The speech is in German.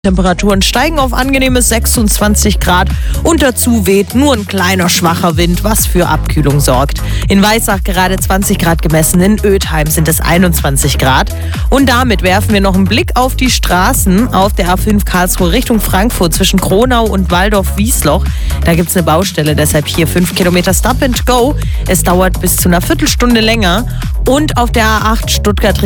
Temperaturen steigen auf angenehme 26 Grad und dazu weht nur ein kleiner schwacher Wind, was für Abkühlung sorgt. In Weissach gerade 20 Grad gemessen, in Ötheim sind es 21 Grad. Und damit werfen wir noch einen Blick auf die Straßen auf der A5 Karlsruhe Richtung Frankfurt zwischen Kronau und Walldorf-Wiesloch. Da gibt es eine Baustelle, deshalb hier 5 Kilometer Stop and Go. Es dauert bis zu einer Viertelstunde länger. Und auf der A8 Stuttgart